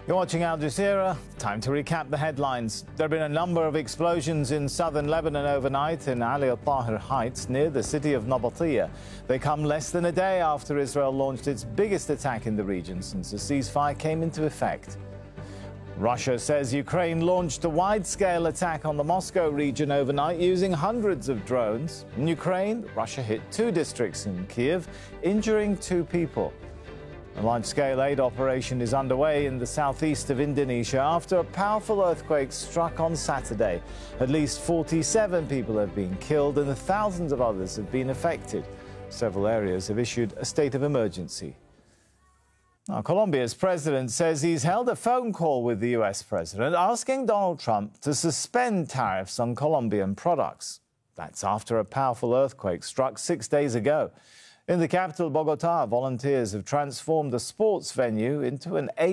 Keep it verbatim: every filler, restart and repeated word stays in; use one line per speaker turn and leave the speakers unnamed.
You're watching Al Jazeera. Time to recap the headlines. There have been a number of explosions in southern Lebanon overnight in Ali al-Tahir Heights near the city of Nabateeh. They come less than a day after Israel launched its biggest attack in the region since the ceasefire came into effect. Russia says Ukraine launched a wide-scale attack on the Moscow region overnight using hundreds of drones. In Ukraine, Russia hit two districts in Kiev, injuring two people. A large-scale aid operation is underway in the southeast of Indonesia after a powerful earthquake struck on Saturday. At least forty-seven people have been killed and thousands of others have been affected. Several areas have issued a state of emergency. Now, Colombia's president says he's held a phone call with the U S president asking Donald Trump to suspend tariffs on Colombian products. That's after a powerful earthquake struck six days ago. In the capital, Bogota, volunteers have transformed a sports venue into an aid